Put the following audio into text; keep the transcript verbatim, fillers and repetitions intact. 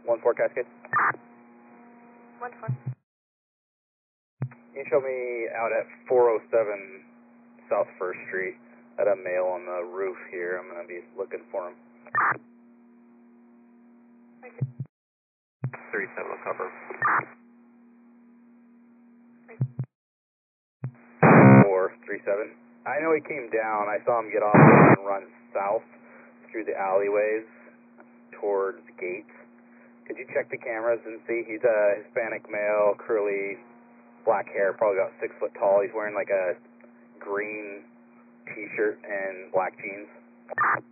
one four Cascade. one four. You show me out at four oh seven South First Street. I had a male on the roof here. I'm going to be looking for him. thirty-seven will cover. four three seven. I know he came down. I saw him get off and run south through the alleyways towards Gates. Could you check the cameras and see? He's a Hispanic male, curly, black hair, probably about six foot tall. He's wearing like a green t-shirt and black jeans.